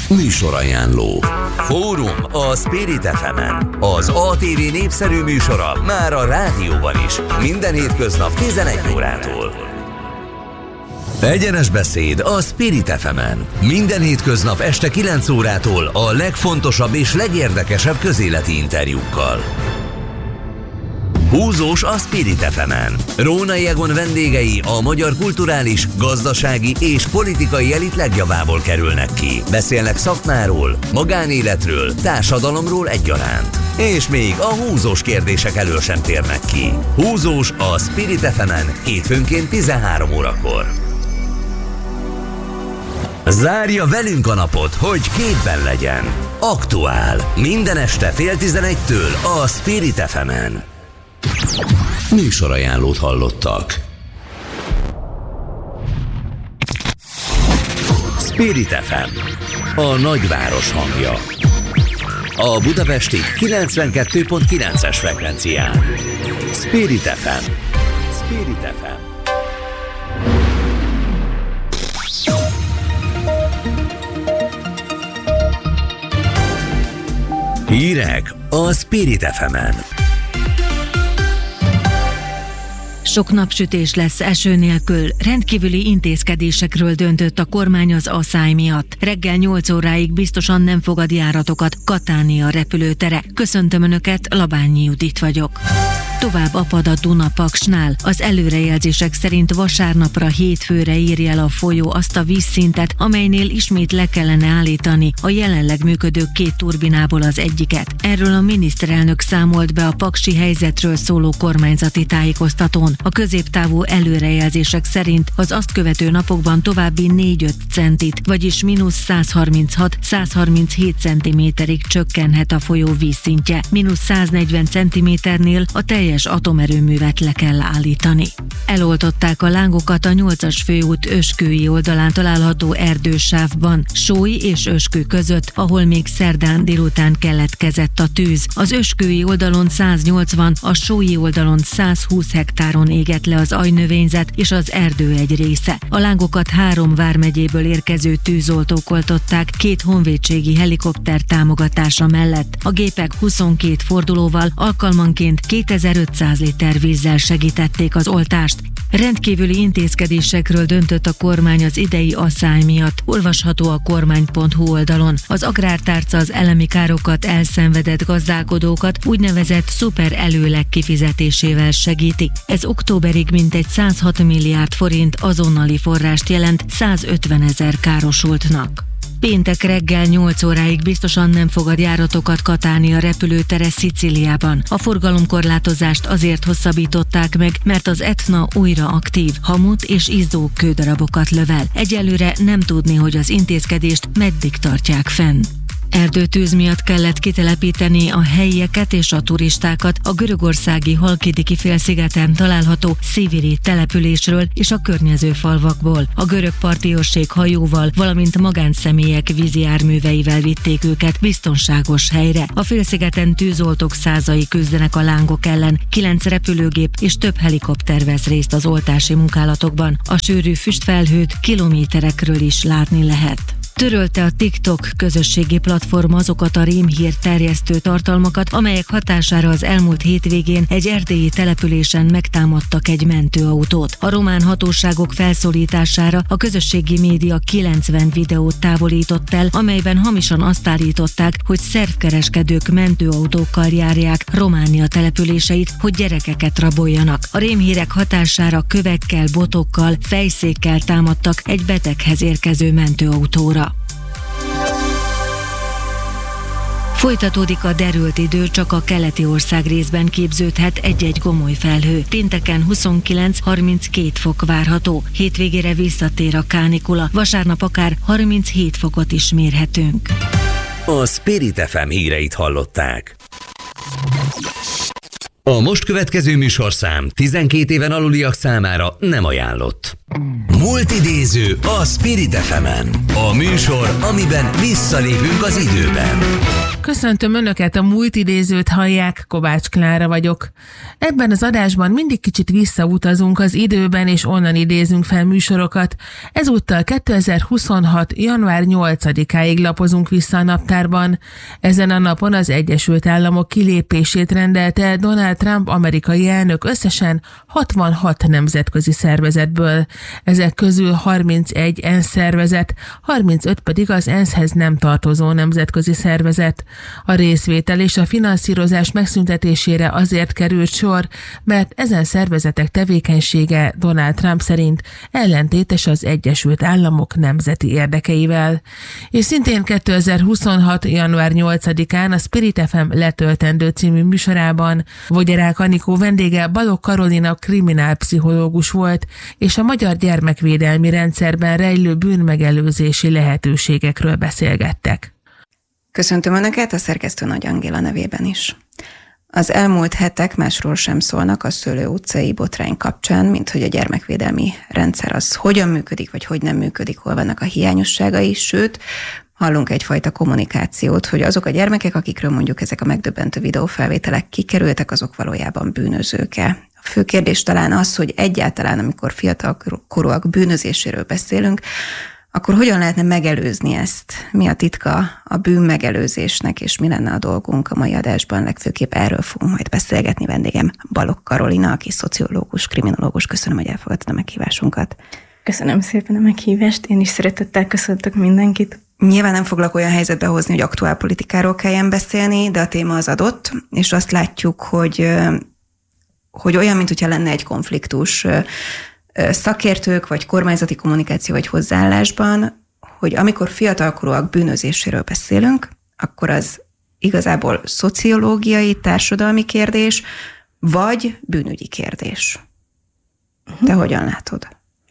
Műsorajánló. Fórum a Spirit FM-en. Az ATV népszerű műsora már a rádióban is. Minden hétköznap 11 órától. Egyenes beszéd a Spirit FM-en. Minden hétköznap este 9 órától a legfontosabb és legérdekesebb közéleti interjúkkal. Húzós a Spirit FM-en. Rónai Egon vendégei a magyar kulturális, gazdasági és politikai elit legjavából kerülnek ki. Beszélnek szakmáról, magánéletről, társadalomról egyaránt. És még a húzós kérdések elől sem térnek ki. Húzós a Spirit FM-en hétfőnként 13 órakor. Zárja velünk a napot, hogy képben legyen. Aktuál. Minden este 10:30-től a Spirit FM-en. Műsorajánlót hallottak. Spirit FM, a nagyváros hangja. A budapesti 92.9-es frekvencián. Spirit FM. Spirit FM. Hírek a Spirit FM-en. Sok napsütés lesz eső nélkül, rendkívüli intézkedésekről döntött a kormány az asszály miatt. Reggel 8 óráig biztosan nem fogad járatokat Katánia repülőtere. Köszöntöm Önöket, Labányi Judit vagyok. Tovább apad a Duna-Paksnál. Az előrejelzések szerint vasárnapra hétfőre érje el a folyó azt a vízszintet, amelynél ismét le kellene állítani a jelenleg működő 2 turbinából az egyiket. Erről a miniszterelnök számolt be a paksi helyzetről szóló kormányzati tájékoztatón. A középtávú előrejelzések szerint az azt követő napokban további 4-5 centit, vagyis -136-137 centiméterig csökkenhet a folyó vízszintje. -140 centiméternél a teljes atomerőművet le kell állítani. Eloltották a lángokat a 8-as főút Öskői oldalán található erdősávban, Sóly és Öskő között, ahol még szerdán délután keletkezett a tűz. Az Öskői oldalon 180, a Sólyi oldalon 120 hektáron égett le az ajnövényzet és az erdő egy része. A lángokat 3 vármegyéből érkező tűzoltók oltották 2 honvédségi helikopter támogatása mellett. A gépek 22 fordulóval alkalmanként 2500 liter vízzel segítették az oltást. Rendkívüli intézkedésekről döntött a kormány az idei asszály miatt. Olvasható a kormány.hu oldalon. Az agrártárca az elemi károkat elszenvedett gazdálkodókat úgynevezett szuper előleg kifizetésével segíti. Ez októberig mintegy 106 milliárd forint azonnali forrást jelent 150 000 károsultnak. Péntek reggel 8 óráig biztosan nem fogad járatokat Katánia repülőtere Szicíliában. A forgalomkorlátozást azért hosszabbították meg, mert az Etna újra aktív, hamut és izzó kődarabokat lövel. Egyelőre nem tudni, hogy az intézkedést meddig tartják fenn. Erdőtűz miatt kellett kitelepíteni a helyieket és a turistákat a görögországi Halkidiki félszigeten található Sziviri településről és a környező falvakból. A görög parti őrség hajóval, valamint magánszemélyek vízijárműveivel vitték őket biztonságos helyre. A félszigeten tűzoltók százai küzdenek a lángok ellen, 9 repülőgép és több helikopter vesz részt az oltási munkálatokban. A sűrű füstfelhőt kilométerekről is látni lehet. Törölte a TikTok közösségi platform azokat a rémhír terjesztő tartalmakat, amelyek hatására az elmúlt hétvégén egy erdélyi településen megtámadtak egy mentőautót. A román hatóságok felszólítására a közösségi média 90 videót távolított el, amelyben hamisan azt állították, hogy szervkereskedők mentőautókkal járják Románia településeit, hogy gyerekeket raboljanak. A rémhírek hatására kövekkel, botokkal, fejszékkel támadtak egy beteghez érkező mentőautóra. Folytatódik a derült idő, csak a keleti ország részben képződhet egy-egy gomoly felhő. Pénteken 29-32 fok várható, hétvégére visszatér a kánikula, vasárnap akár 37 fokot is mérhetünk. A Spirit FM híreit hallották. A most következő műsorszám 12 éven aluliak számára nem ajánlott. Múltidéző a Spirit FM-en. A műsor, amiben visszalépünk az időben. Köszöntöm Önöket, a Múltidézőt hallják, Kovács Klára vagyok. Ebben az adásban mindig kicsit visszautazunk az időben, és onnan idézünk fel műsorokat. Ezúttal 2026. január 8-áig lapozunk vissza a naptárban. Ezen a napon az Egyesült Államok kilépését rendelte Donald Trump amerikai elnök összesen 66 nemzetközi szervezetből. Ezek közül 31 ENSZ szervezet, 35 pedig az ENSZ-hez nem tartozó nemzetközi szervezet. A részvétel és a finanszírozás megszüntetésére azért került sor, mert ezen szervezetek tevékenysége Donald Trump szerint ellentétes az Egyesült Államok nemzeti érdekeivel. És szintén 2026. január 8-án a Spirit FM letöltendő című műsorában Vogyarák Anikó vendége Balogh Karolina kriminálpszichológus volt, és a magyar gyermekvédelmi rendszerben rejlő bűnmegelőzési lehetőségekről beszélgettek. Köszöntöm Önöket a szerkesztő Nagy Angéla nevében is. Az elmúlt hetek másról sem szólnak a Szőlő utcai botrány kapcsán, mint hogy a gyermekvédelmi rendszer az hogyan működik, vagy hogy nem működik, hol vannak a hiányosságai, sőt, hallunk egyfajta kommunikációt, hogy azok a gyermekek, akikről mondjuk ezek a megdöbbentő videófelvételek kikerültek, azok valójában bűnözők-e. A fő kérdés talán az, hogy egyáltalán, amikor fiatalkorúak bűnözéséről beszélünk, akkor hogyan lehetne megelőzni ezt? Mi a titka a bűn megelőzésnek, és mi lenne a dolgunk a mai adásban? Legfőképp erről fogunk majd beszélgetni. Vendégem Balogh Karolina, aki szociológus, kriminológus. Köszönöm, hogy elfogadtad a meghívásunkat. Köszönöm szépen a meghívást, én is szeretettel köszöntök mindenkit. Nyilván nem foglak olyan helyzetbe hozni, hogy aktuálpolitikáról kelljen beszélni, de a téma az adott, és azt látjuk, hogy olyan, mintha lenne egy konfliktus szakértők, vagy kormányzati kommunikáció, vagy hozzáállásban, hogy amikor fiatalkorúak bűnözéséről beszélünk, akkor az igazából szociológiai, társadalmi kérdés, vagy bűnügyi kérdés. Te hogyan látod?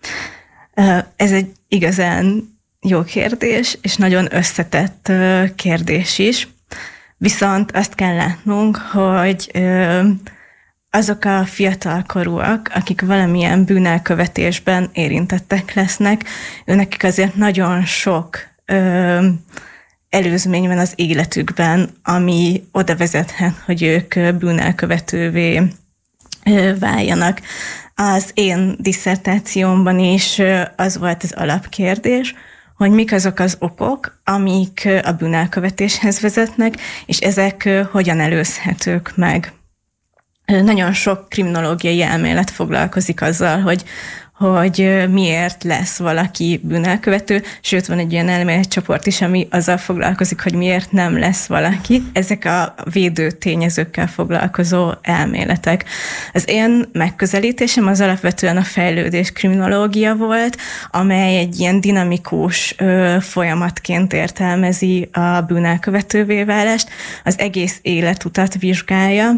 Ez egy igazán jó kérdés, és nagyon összetett kérdés is. Viszont azt kell látnunk, hogy azok a fiatalkorúak, akik valamilyen bűnelkövetésben érintettek lesznek, őnekik azért nagyon sok előzmény van az életükben, ami oda vezethet, hogy ők bűnelkövetővé váljanak. Az én disszertációmban is az volt az alapkérdés, hogy mik azok az okok, amik a bűnelkövetéshez vezetnek, és ezek hogyan előzhetők meg. Nagyon sok kriminológiai elmélet foglalkozik azzal, hogy miért lesz valaki bűnelkövető, sőt van egy olyan elméletcsoport is, ami azzal foglalkozik, hogy miért nem lesz valaki. Ezek a védő tényezőkkel foglalkozó elméletek. Az én megközelítésem az alapvetően a fejlődés kriminológia volt, amely egy ilyen dinamikus folyamatként értelmezi a bűnelkövetővé válást, az egész életutat vizsgálja.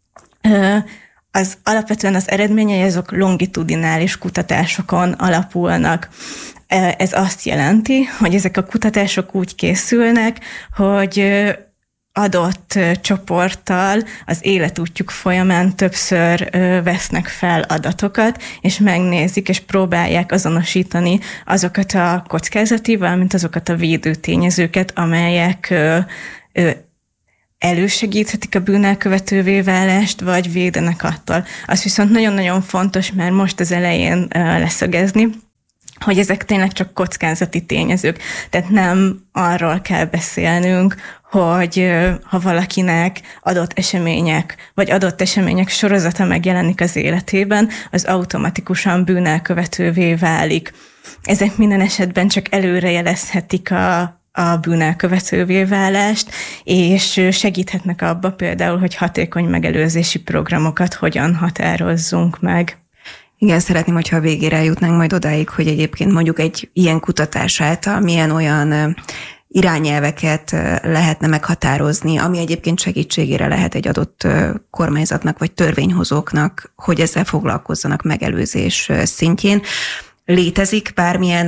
Az alapvetően az eredményei azok longitudinális kutatásokon alapulnak. Ez azt jelenti, hogy ezek a kutatások úgy készülnek, hogy adott csoporttal az életútjuk folyamán többször vesznek fel adatokat, és megnézik, és próbálják azonosítani azokat a kockázati, valamint azokat a védő tényezőket, amelyek elősegíthetik a bűnelkövetővé válást, vagy védenek attól. Az viszont nagyon-nagyon fontos már most az elején leszögezni, hogy ezek tényleg csak kockázati tényezők. Tehát nem arról kell beszélnünk, hogy ha valakinek adott események, vagy adott események sorozata megjelenik az életében, az automatikusan bűnelkövetővé válik. Ezek minden esetben csak előrejelezhetik a bűnelkövetővé válást, és segíthetnek abba például, hogy hatékony megelőzési programokat hogyan határozzunk meg. Igen, szeretném, hogyha a végére jutnánk majd odáig, hogy egyébként mondjuk egy ilyen kutatás által milyen olyan irányelveket lehetne meghatározni, ami egyébként segítségére lehet egy adott kormányzatnak vagy törvényhozóknak, hogy ezzel foglalkozzanak megelőzés szintjén. Létezik bármilyen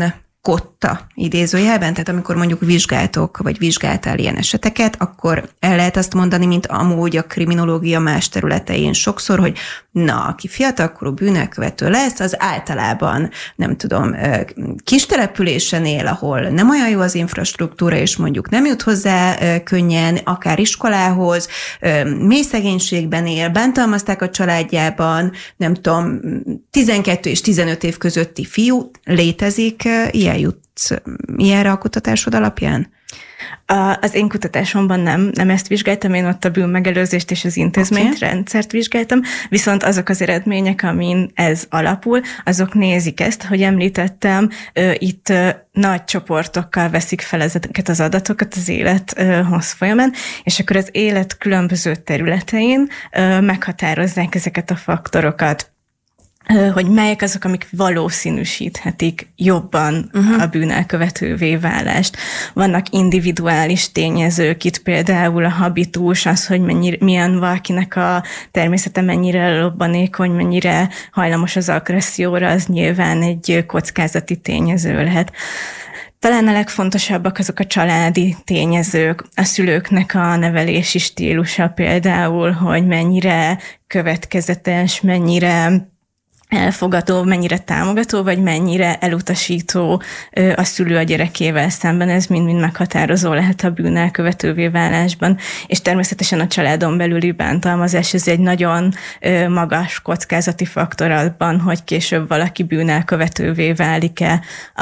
kotta idézőjelben, tehát amikor mondjuk vizsgáltok, vagy vizsgáltál ilyen eseteket, akkor el lehet azt mondani, mint amúgy a kriminológia más területein sokszor, hogy na, aki fiatalkorú bűnelkövető lesz, az általában, nem tudom, kis településen él, ahol nem olyan jó az infrastruktúra, és mondjuk nem jut hozzá könnyen, akár iskolához, mély szegénységben él, bántalmazták a családjában, nem tudom, 12 és 15 év közötti fiú, létezik, ilyen jutsz ilyenre a kutatásod alapján? Az én kutatásomban nem ezt vizsgáltam, én ott a bűnmegelőzést és az intézményrendszert vizsgáltam, viszont azok az eredmények, amin ez alapul, azok nézik ezt, hogy említettem, itt nagy csoportokkal veszik fel ezeket az adatokat az élet folyamán, és akkor az élet különböző területein meghatározzák ezeket a faktorokat, hogy melyek azok, amik valószínűsíthetik jobban a bűnelkövetővé válást. Vannak individuális tényezők, itt például a habitus, az, hogy milyen valakinek a természete mennyire lobbanékony, mennyire hajlamos az agresszióra, az nyilván egy kockázati tényező lehet. Talán a legfontosabbak azok a családi tényezők, a szülőknek a nevelési stílusa például, hogy mennyire következetes, mennyire elfogadó, mennyire támogató, vagy mennyire elutasító a szülő a gyerekével szemben, ez mind-mind meghatározó lehet a bűnelkövetővé válásban, és természetesen a családon belüli bántalmazás, ez egy nagyon magas kockázati faktor abban, hogy később valaki bűnelkövetővé válik-e.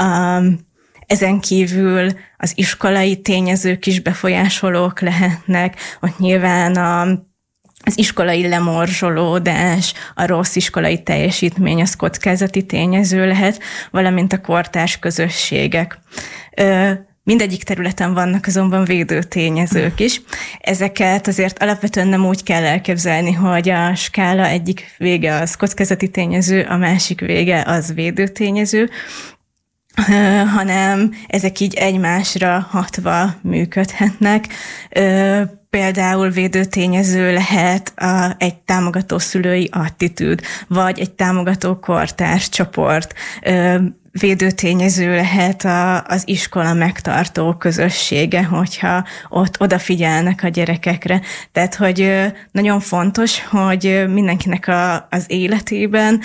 Ezen kívül az iskolai tényezők is befolyásolók lehetnek, ott nyilván az iskolai lemorzsolódás, a rossz iskolai teljesítmény, az kockázati tényező lehet, valamint a kortárs közösségek. Mindegyik területen vannak azonban védő tényezők is. Ezeket azért alapvetően nem úgy kell elképzelni, hogy a skála egyik vége az kockázati tényező, a másik vége az védő tényező, hanem ezek így egymásra hatva működhetnek. Például védő tényező lehet egy támogató szülői attitűd, vagy egy támogató kortárs csoport. Védő tényező lehet az iskola megtartó közössége, hogyha ott odafigyelnek a gyerekekre. Tehát, hogy nagyon fontos, hogy mindenkinek az életében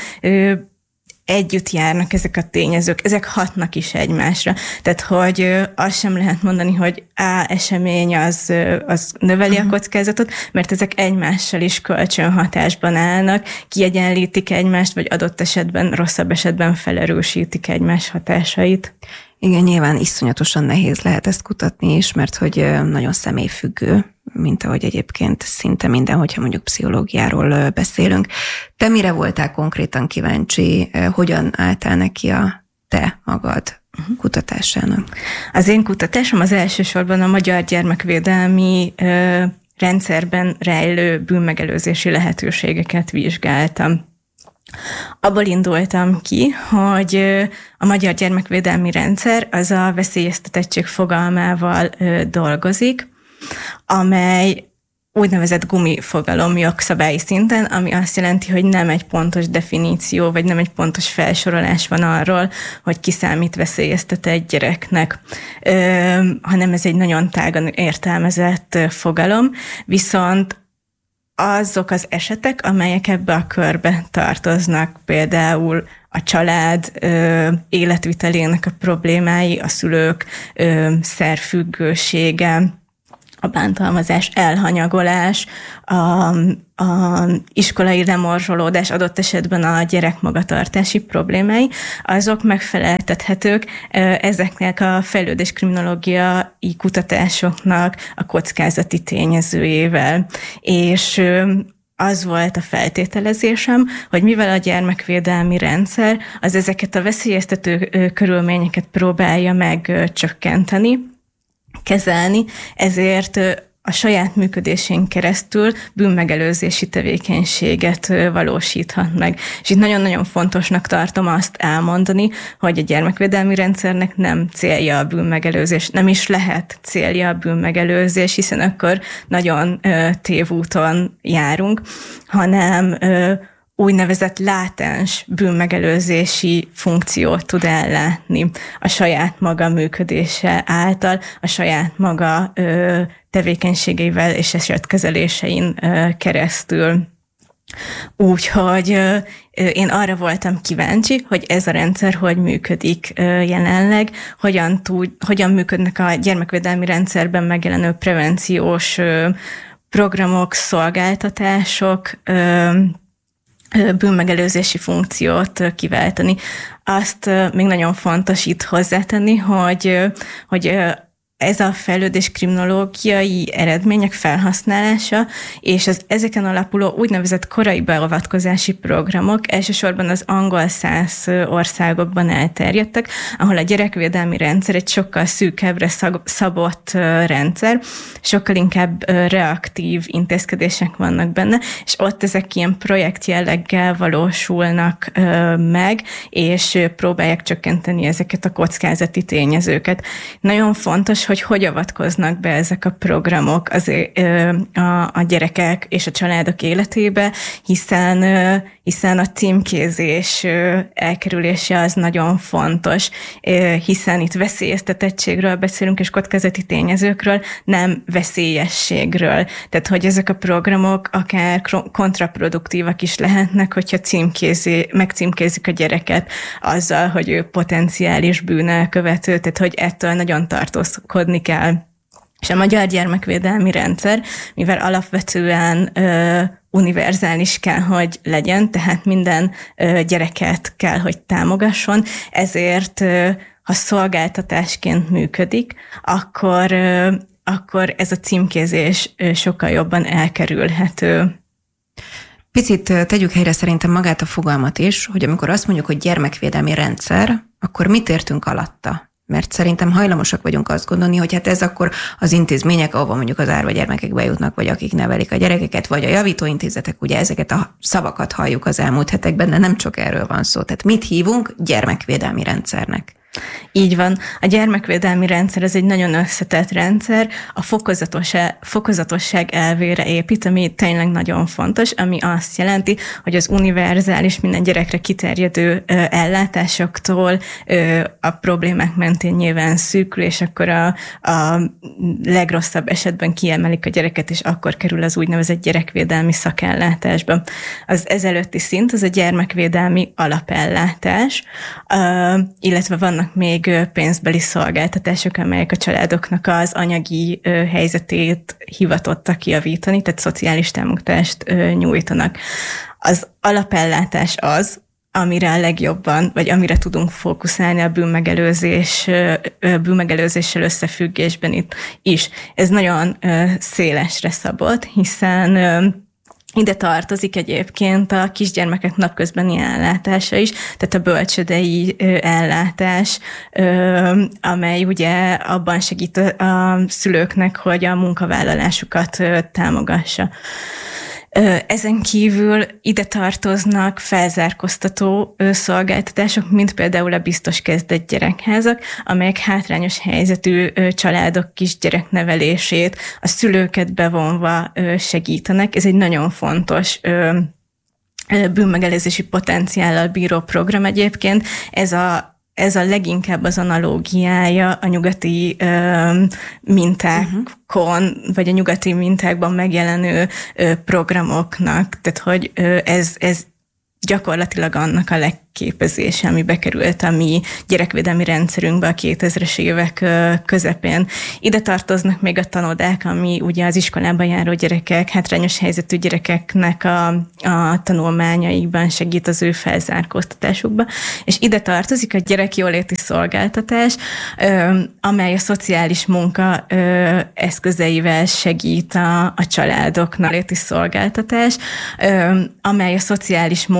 együtt járnak ezek a tényezők, ezek hatnak is egymásra. Tehát, hogy azt sem lehet mondani, hogy esemény az növeli a kockázatot, mert ezek egymással is kölcsönhatásban állnak, kiegyenlítik egymást, vagy adott esetben, rosszabb esetben felerősítik egymás hatásait. Igen, nyilván iszonyatosan nehéz lehet ezt kutatni is, mert hogy nagyon személyfüggő, mint ahogy egyébként szinte minden, hogyha mondjuk pszichológiáról beszélünk. Te mire voltál konkrétan kíváncsi, hogyan álltál neki a te magad kutatásának? Az én kutatásom az elsősorban a magyar gyermekvédelmi rendszerben rejlő bűnmegelőzési lehetőségeket vizsgáltam. Abból indultam ki, hogy a magyar gyermekvédelmi rendszer az a veszélyeztetettség fogalmával dolgozik, amely úgynevezett gumifogalom jogszabályi szinten, ami azt jelenti, hogy nem egy pontos definíció, vagy nem egy pontos felsorolás van arról, hogy ki számít veszélyeztetett gyereknek, hanem ez egy nagyon tágan értelmezett fogalom, viszont azok az esetek, amelyek ebbe a körbe tartoznak, például a család életvitelének a problémái, a szülők szerfüggősége, a bántalmazás, elhanyagolás, a iskolai lemorzsolódás, adott esetben a gyerek magatartási problémái, azok megfeleltethetők ezeknek a fejlődéskriminologiai kutatásoknak a kockázati tényezőjével. És az volt a feltételezésem, hogy mivel a gyermekvédelmi rendszer az ezeket a veszélyeztető körülményeket próbálja meg csökkenteni, kezelni, ezért a saját működésén keresztül bűnmegelőzési tevékenységet valósíthat meg. És itt nagyon-nagyon fontosnak tartom azt elmondani, hogy a gyermekvédelmi rendszernek nem célja a bűnmegelőzés, nem is lehet célja a bűnmegelőzés, hiszen akkor nagyon tévúton járunk, hanem úgynevezett látens bűnmegelőzési funkciót tud ellátni a saját maga működése által, a saját maga tevékenységeivel és esetkezelésein keresztül. Úgyhogy én arra voltam kíváncsi, hogy ez a rendszer hogy működik jelenleg, hogyan működnek a gyermekvédelmi rendszerben megjelenő prevenciós programok, szolgáltatások, bűnmegelőzési funkciót kiváltani. Azt még nagyon fontos itt hozzátenni, hogy ez a fejlődés kriminológiai eredmények felhasználása és az ezeken alapuló úgynevezett korai beavatkozási programok elsősorban az angol száz országokban elterjedtek, ahol a gyerekvédelmi rendszer egy sokkal szűkebbre szabott rendszer, sokkal inkább reaktív intézkedések vannak benne, és ott ezek ilyen projektjelleggel valósulnak meg, és próbálják csökkenteni ezeket a kockázati tényezőket. Nagyon fontos, hogy avatkoznak be ezek a programok a gyerekek és a családok életébe, hiszen a címkézés elkerülése az nagyon fontos, hiszen itt veszélyeztetettségről beszélünk, és kockázati tényezőkről, nem veszélyességről. Tehát, hogy ezek a programok akár kontraproduktívak is lehetnek, hogyha megcímkézik a gyereket azzal, hogy ő potenciális bűnelkövető, tehát, hogy ettől nagyon tartózkodni kell. És a magyar gyermekvédelmi rendszer, mivel alapvetően univerzális kell, hogy legyen, tehát minden gyereket kell, hogy támogasson, ezért ha szolgáltatásként működik, akkor ez a címkézés sokkal jobban elkerülhető. Picit tegyük helyre szerintem magát a fogalmat is, hogy amikor azt mondjuk, hogy gyermekvédelmi rendszer, akkor mit értünk alatta? Mert szerintem hajlamosak vagyunk azt gondolni, hogy hát ez akkor az intézmények, ahova mondjuk az árva gyermekek bejutnak, vagy akik nevelik a gyerekeket, vagy a javítóintézetek, ugye ezeket a szavakat halljuk az elmúlt hetekben, de nem csak erről van szó. Tehát mit hívunk gyermekvédelmi rendszernek? Így van. A gyermekvédelmi rendszer ez egy nagyon összetett rendszer, a fokozatosság elvére épít, ami tényleg nagyon fontos, ami azt jelenti, hogy az univerzális, minden gyerekre kiterjedő ellátásoktól a problémák mentén nyilván szűkül, és akkor a legrosszabb esetben kiemelik a gyereket, és akkor kerül az úgynevezett gyerekvédelmi szakellátásba. Az ezelőtti szint, az a gyermekvédelmi alapellátás, illetve vannak még pénzbeli szolgáltatások, amelyek a családoknak az anyagi helyzetét hivatottak javítani, tehát szociális támogatást nyújtanak. Az alapellátás az, amire a legjobban, vagy amire tudunk fókuszálni a bűnmegelőzéssel összefüggésben itt is. Ez nagyon szélesre szabott, hiszen ide tartozik egyébként a kisgyermekek napközbeni ellátása is, tehát a bölcsődei ellátás, amely ugye abban segít a szülőknek, hogy a munkavállalásukat támogassa. Ezen kívül ide tartoznak felzárkóztató szolgáltatások, mint például a biztos kezdett gyerekházak, amelyek hátrányos helyzetű családok kisgyereknevelését, a szülőket bevonva segítenek. Ez egy nagyon fontos bűnmegelőzési potenciállal bíró program egyébként. Ez a leginkább az analógiája a nyugati mintákon, vagy a nyugati mintákban megjelenő programoknak. Tehát, hogy ez gyakorlatilag annak a legképezése, ami bekerült a mi gyerekvédelmi rendszerünkbe a 2000-es évek közepén. Ide tartoznak még a tanodák, ami ugye az iskolában járó gyerekek, hátrányos helyzetű gyerekeknek a tanulmányaikban segít az ő felzárkóztatásukba. És ide tartozik a gyerekjóléti szolgáltatás, amely a szociális munka eszközeivel segít a családoknak. Jóléti szolgáltatás, amely a szociális munka